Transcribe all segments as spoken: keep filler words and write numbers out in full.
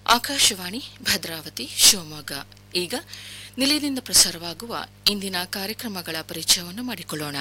ಆಕಾಶವಾಣಿ ಭದ್ರಾವತಿ ಶಿವಮೊಗ್ಗ. ಈಗ ನಿಲಯದಿಂದ ಪ್ರಸಾರವಾಗುವ ಇಂದಿನ ಕಾರ್ಯಕ್ರಮಗಳ ಪರಿಚಯವನ್ನು ಮಾಡಿಕೊಳ್ಳೋಣ.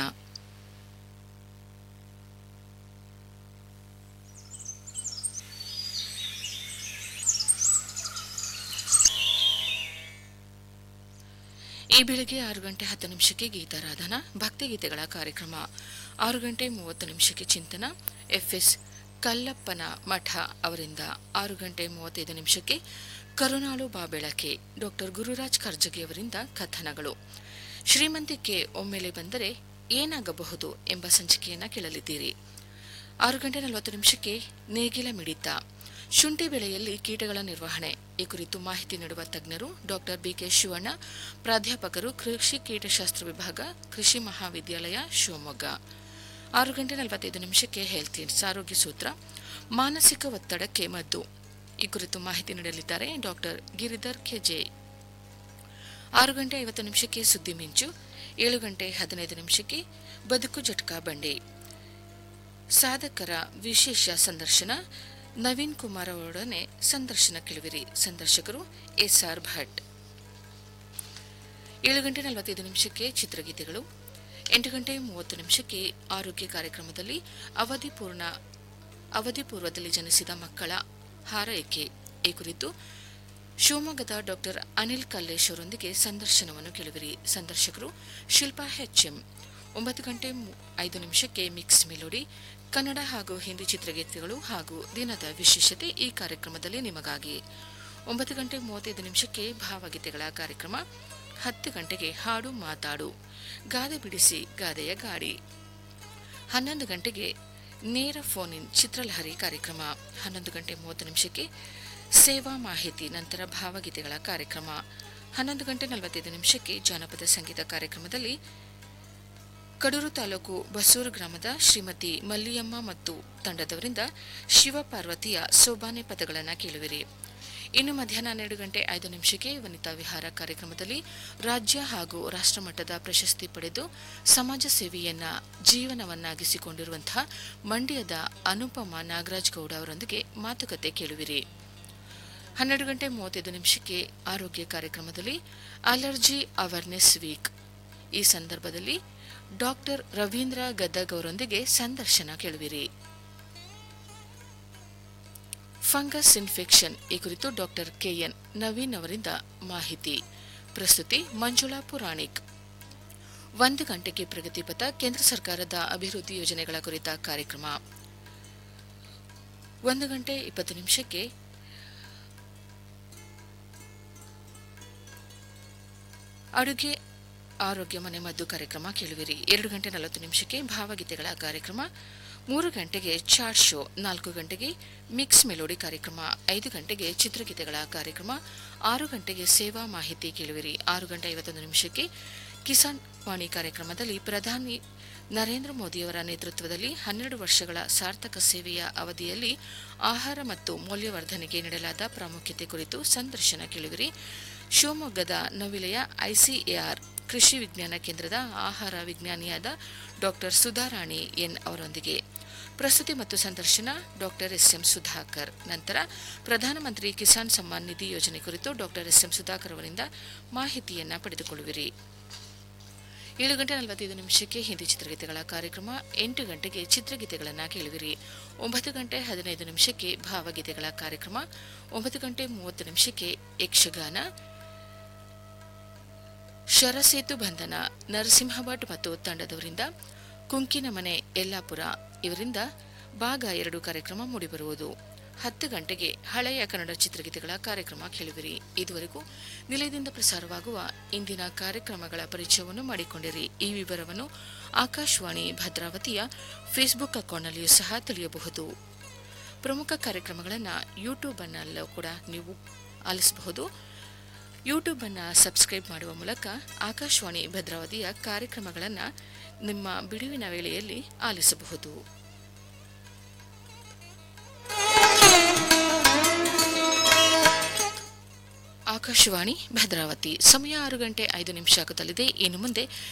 ಈ ಬೆಳಗ್ಗೆ ಆರು ಗಂಟೆ ಹತ್ತು ನಿಮಿಷಕ್ಕೆ ಗೀತಾರಾಧನಾ ಭಕ್ತಿಗೀತೆಗಳ ಕಾರ್ಯಕ್ರಮ. ಆರು ಗಂಟೆ ಮೂವತ್ತು ನಿಮಿಷಕ್ಕೆ ಚಿಂತನ ಎಫ್ಎಸ್ ಕಲ್ಲಪ್ಪನ ಮಠ ಅವರಿಂದ. ಆರು ಗಂಟೆ ಮೂವತ್ತೈದು ನಿಮಿಷಕ್ಕೆ ಕರುನಾಳು ಬಾಬೆಳಕೆ ಡಾಕ್ಟರ್ ಗುರುರಾಜ್ ಕರ್ಜಗಿ ಅವರಿಂದ ಕಥನಗಳು. ಶ್ರೀಮಂತಿಕೆ ಒಮ್ಮೆಲೆ ಬಂದರೆ ಏನಾಗಬಹುದು ಎಂಬ ಸಂಚಿಕೆಯನ್ನು ಕೇಳಲಿದ್ದೀರಿ. ಆರು ಗಂಟೆ ನಲವತ್ತು ನಿಮಿಷಕ್ಕೆ ನೇಗಿಲ ಮಿಡಿತ ಶುಂಠಿ ಬೆಳೆಯಲ್ಲಿ ಕೀಟಗಳ ನಿರ್ವಹಣೆ ಈ ಕುರಿತು ಮಾಹಿತಿ ನೀಡುವ ತಜ್ಞರು ಡಾಕ್ಟರ್ ಬಿಕೆ ಶಿವಣ್ಣ, ಪ್ರಾಧ್ಯಾಪಕರು, ಕೃಷಿ ಕೀಟಶಾಸ್ತ್ರ ವಿಭಾಗ, ಕೃಷಿ ಮಹಾವಿದ್ಯಾಲಯ, ಶಿವಮೊಗ್ಗ. ಆರು ಗಂಟೆ ನಲವತ್ತೈದು ನಿಮಿಷಕ್ಕೆ ಹೆಲ್ತ್ ಟಿಪ್ಸ್ ಆರೋಗ್ಯ ಸೂತ್ರ ಮಾನಸಿಕ ಒತ್ತಡಕ್ಕೆ ಮದ್ದು ಈ ಕುರಿತು ಮಾಹಿತಿ ನೀಡಲಿದ್ದಾರೆ ಡಾಕ್ಟರ್ ಗಿರಿಧರ್ ಕೆಜೆ. ಆರು ಗಂಟೆ ಐವತ್ತು ನಿಮಿಷಕ್ಕೆ ಸುದ್ದಿ ಮಿಂಚು. ಏಳು ಗಂಟೆ ಹದಿನೈದು ನಿಮಿಷಕ್ಕೆ ಬದುಕು ಜಟ್ಕಾ ಬಂಡಿ ಸಾಧಕರ ವಿಶೇಷ ಸಂದರ್ಶನ. ನವೀನ್ ಕುಮಾರ್ ಅವರೊಡನೆ ಸಂದರ್ಶನ ಕೇಳುವಿರಿ. ಸಂದರ್ಶಕರು ಎಸ್ಆರ್ ಭಟ್. ಏಳು ಗಂಟೆ ನಲವತ್ತೈದು ನಿಮಿಷಕ್ಕೆ ಚಿತ್ರಗೀತೆಗಳು. ಎಂಟು ಗಂಟೆ ಮೂವತ್ತು ನಿಮಿಷಕ್ಕೆ ಆರೋಗ್ಯ ಕಾರ್ಯಕ್ರಮದಲ್ಲಿ ಅವಧಿ ಪೂರ್ಣ ಅವಧಿ ಪೂರ್ವದಲ್ಲಿ ಜನಿಸಿದ ಮಕ್ಕಳ ಹಾರೈಕೆ ಈ ಕುರಿತು ಶಿವಮೊಗ್ಗದ ಡಾಕ್ಟರ್ ಅನಿಲ್ ಕಲ್ಲೇಶ್ ಅವರೊಂದಿಗೆ ಸಂದರ್ಶನವನ್ನು ಕೇಳುವಿರಿ. ಸಂದರ್ಶಕರು ಶಿಲ್ಪಾ ಹೆಚ್ಎಂ. ಒಂಬತ್ತು ಗಂಟೆ ಐದು ನಿಮಿಷಕ್ಕೆ ಮಿಕ್ಸ್ ಮೆಲೋಡಿ ಕನ್ನಡ ಹಾಗೂ ಹಿಂದಿ ಚಿತ್ರಗೀತೆಗಳು ಹಾಗೂ ದಿನದ ವಿಶೇಷತೆ ಈ ಕಾರ್ಯಕ್ರಮದಲ್ಲಿ ನಿಮಗಾಗಿ. ಒಂಬತ್ತು ಗಂಟೆ ಮೂವತ್ತೈದು ನಿಮಿಷಕ್ಕೆ ಭಾವಗೀತೆಗಳ ಕಾರ್ಯಕ್ರಮ. ಹತ್ತು ಗಂಟೆಗೆ ಹಾಡು ಮಾತಾಡು ಗಾದೆ ಬಿಡಿಸಿ ಗಾದೆಯ ಗಾಡಿ. ಹನ್ನೊಂದು ಗಂಟೆಗೆ ನೇರ ಫೋನ್ ಇನ್ ಚಿತ್ರಲಹರಿ ಕಾರ್ಯಕ್ರಮ. ಹನ್ನೊಂದು ಗಂಟೆ ಮೂವತ್ತು ನಿಮಿಷಕ್ಕೆ ಸೇವಾ ಮಾಹಿತಿ ನಂತರ ಭಾವಗೀತೆಗಳ ಕಾರ್ಯಕ್ರಮ. ಹನ್ನೊಂದು ಗಂಟೆ ನಲವತ್ತೈದು ನಿಮಿಷಕ್ಕೆ ಜಾನಪದ ಸಂಗೀತ ಕಾರ್ಯಕ್ರಮದಲ್ಲಿ ಕಡೂರು ತಾಲೂಕು ಬಸೂರು ಗ್ರಾಮದ ಶ್ರೀಮತಿ ಮಲ್ಲಿಯಮ್ಮ ಮತ್ತು ತಂಡದವರಿಂದ ಶಿವಪಾರ್ವತಿಯ ಸೋಬಾನೆ ಪದಗಳನ್ನು ಕೇಳುವಿರಿ. ಇನ್ನು ಮಧ್ಯಾಹ್ನ ಹನ್ನೆರಡು ಗಂಟೆ ಐದು ನಿಮಿಷಕ್ಕೆ ವನಿತಾ ವಿಹಾರ ಕಾರ್ಯಕ್ರಮದಲ್ಲಿ ರಾಜ್ಯ ಹಾಗೂ ರಾಷ್ಟ್ರಮಟ್ಟದ ಪ್ರಶಸ್ತಿ ಪಡೆದು ಸಮಾಜ ಸೇವೆಯನ್ನ ಜೀವನವನ್ನಾಗಿಸಿಕೊಂಡಿರುವಂತಹ ಮಂಡ್ಯದ ಅನುಪಮ ನಾಗರಾಜ್ ಗೌಡ ಅವರೊಂದಿಗೆ ಮಾತುಕತೆ ಕೇಳುವಿರಿ. ಹನ್ನೆರಡು ಗಂಟೆ ಮೂವತ್ತೈದು ನಿಮಿಷಕ್ಕೆ ಆರೋಗ್ಯ ಕಾರ್ಯಕ್ರಮದಲ್ಲಿ ಅಲರ್ಜಿ ಅವೇರ್ನೆಸ್ ವೀಕ್ ಈ ಸಂದರ್ಭದಲ್ಲಿ ಡಾಕ್ಟರ್ ರವೀಂದ್ರ ಗದ್ದಗ್ ಅವರೊಂದಿಗೆ ಸಂದರ್ಶನ ಕೇಳುವಿರಿ. ಫಂಗಸ್ ಇನ್ಫೆಕ್ಷನ್ ಈ ಕುರಿತು ಡಾಕ್ಟರ್ ಕೆಎನ್ ನವೀನ್ ಅವರಿಂದ ಮಾಹಿತಿ. ಪ್ರಸ್ತುತಿ ಮಂಜುಳಾ ಪುರಾಣಿಕ್. ಒಂದು ಗಂಟೆಗೆ ಪ್ರಗತಿಪಥ ಕೇಂದ್ರ ಸರ್ಕಾರದ ಅಭಿವೃದ್ಧಿ ಯೋಜನೆಗಳ ಕುರಿತ ಕಾರ್ಯಕ್ರಮ. ಒಂದು ಗಂಟೆ ಇಪ್ಪತ್ತು ನಿಮಿಷಕ್ಕೆ ಅಡುಗೆ ಆರೋಗ್ಯ ಮನೆ ಮದ್ದು ಕಾರ್ಯಕ್ರಮ ಕೇಳುವಿರಿ. ಎರಡು ಗಂಟೆ ನಲವತ್ತು ನಿಮಿಷಕ್ಕೆ ಭಾವಗೀತೆಗಳ ಕಾರ್ಯಕ್ರಮ. ಮೂರು ಗಂಟೆಗೆ ಚಾಟ್ ಶೋ. ನಾಲ್ಕು ಗಂಟೆಗೆ ಮಿಕ್ಸ್ ಮೆಲೋಡಿ ಕಾರ್ಯಕ್ರಮ. ಐದು ಗಂಟೆಗೆ ಚಿತ್ರಗೀತೆಗಳ ಕಾರ್ಯಕ್ರಮ. ಆರು ಗಂಟೆಗೆ ಸೇವಾ ಮಾಹಿತಿ ಕೇಳುವಿರಿ. ಆರು ಗಂಟೆ ಐವತ್ತೊಂದು ನಿಮಿಷಕ್ಕೆ ಕಿಸಾನ್ ವಾಣಿ ಕಾರ್ಯಕ್ರಮದಲ್ಲಿ ಪ್ರಧಾನಿ ನರೇಂದ್ರ ಮೋದಿಯವರ ನೇತೃತ್ವದಲ್ಲಿ ಹನ್ನೆರಡು ವರ್ಷಗಳ ಸಾರ್ಥಕ ಸೇವೆಯ ಅವಧಿಯಲ್ಲಿ ಆಹಾರ ಮತ್ತು ಮೌಲ್ಯವರ್ಧನೆಗೆ ನೀಡಲಾದ ಪ್ರಾಮುಖ್ಯತೆ ಕುರಿತು ಸಂದರ್ಶನ ಕೇಳುವಿರಿ. ಶಿವಮೊಗ್ಗದ ನವಿಲೆಯ ಐಸಿಎಆರ್ ಕೃಷಿ ವಿಜ್ಞಾನ ಕೇಂದ್ರದ ಆಹಾರ ವಿಜ್ಞಾನಿಯಾದ ಡಾಕ್ಟರ್ ಸುಧಾರಾಣಿ ಎನ್ ಅವರೊಂದಿಗೆ. ಪ್ರಸ್ತುತಿ ಮತ್ತು ಸಂದರ್ಶನ ಡಾಕ್ಟರ್ ಎಸ್ ಎಂ ಸುಧಾಕರ್. ನಂತರ ಪ್ರಧಾನಮಂತ್ರಿ ಕಿಸಾನ್ ಸಮ್ಮಾನ್ ನಿಧಿ ಯೋಜನೆ ಕುರಿತು ಡಾಕ್ಟರ್ ಎಸ್ ಎಂ ಸುಧಾಕರ್ ಅವರಿಂದ ಮಾಹಿತಿಯನ್ನ ಪಡೆದುಕೊಳ್ಳುವಿರಿ. ಏಳು ಗಂಟೆ ನಲವತ್ತೈದು ನಿಮಿಷಕ್ಕೆ ಹಿಂದಿ ಚಿತ್ರಗೀತೆಗಳ ಕಾರ್ಯಕ್ರಮ. ಎಂಟು ಗಂಟೆಗೆ ಚಿತ್ರಗೀತೆಗಳನ್ನು ಕೇಳುವಿರಿ. ಒಂಬತ್ತು ಗಂಟೆ ಹದಿನೈದು ನಿಮಿಷಕ್ಕೆ ಭಾವಗೀತೆಗಳ ಕಾರ್ಯಕ್ರಮ. ಒಂಬತ್ತು ಗಂಟೆ ಮೂವತ್ತು ನಿಮಿಷಕ್ಕೆ ಯಕ್ಷಗಾನ ಶರಸೇತು ಬಂಧನ ನರಸಿಂಹ ಭಟ್ ಮತ್ತು ತಂಡದವರಿಂದ. ಕುಂಕಿನ ಮನೆ ಯಲ್ಲಾಪುರ ಇವರಿಂದ ಭಾಗ ಎರಡು ಕಾರ್ಯಕ್ರಮ ಮೂಡಿಬರುವುದು. ಹತ್ತು ಗಂಟೆಗೆ ಹಳೆಯ ಕನ್ನಡ ಚಿತ್ರಗೀತೆಗಳ ಕಾರ್ಯಕ್ರಮ ಕೇಳುವಿರಿ. ಇದುವರೆಗೂ ನಿಲಯದಿಂದ ಪ್ರಸಾರವಾಗುವ ಇಂದಿನ ಕಾರ್ಯಕ್ರಮಗಳ ಪರಿಚಯವನ್ನು ಮಾಡಿಕೊಂಡಿರಿ. ಈ ವಿವರವನ್ನು ಆಕಾಶವಾಣಿ ಭದ್ರಾವತಿಯ ಫೇಸ್ಬುಕ್ ಅಕೌಂಟ್ನಲ್ಲಿಯೂ ಸಹ ತಿಳಿಯಬಹುದು. ಪ್ರಮುಖ ಕಾರ್ಯಕ್ರಮಗಳನ್ನು ಯೂಟ್ಯೂಬ್ ಅನ್ನಲ್ಲೂ ಕೂಡ ನೀವು ಆಲಿಸಬಹುದು. ಯೂಟ್ಯೂಬ್ ಅನ್ನು ಸಬ್ಸ್ಕ್ರೈಬ್ ಮಾಡುವ ಮೂಲಕ ಆಕಾಶವಾಣಿ ಭದ್ರಾವತಿಯ ಕಾರ್ಯಕ್ರಮಗಳನ್ನು ನಿಮ್ಮ ಬಿಡುವಿನ ವೇಳೆಯಲ್ಲಿ ಆಲಿಸಬಹುದು. ಆಕಾಶವಾಣಿ ಭದ್ರಾವತಿ. ಸಮಯ ಆರು ಗಂಟೆ ಐದು ನಿಮಿಷ ಆಗುತ್ತಲಿದೆ. ಇನ್ನು ಮುಂದೆ